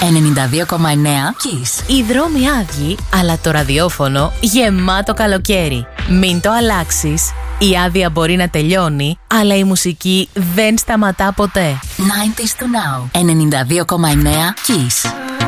Kiss. Οι δρόμοι άδειοι, αλλά το ραδιόφωνο γεμάτο καλοκαίρι. Μην το αλλάξεις. Η άδεια μπορεί να τελειώνει, αλλά η μουσική δεν σταματά ποτέ. 90s to now. 92,9 Kiss.